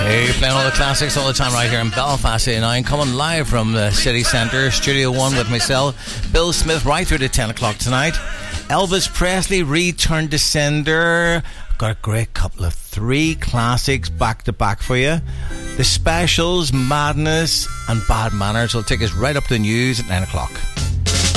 Hey, playing all the classics all the time right here in Belfast 89, coming live from the city centre, Studio 1 with myself, Bill Smith, right through to 10 o'clock tonight. Elvis Presley, Return to Sender. Got a great couple of 3 classics back to back for you. The Specials, Madness and Bad Manners will take us right up to the news at 9 o'clock.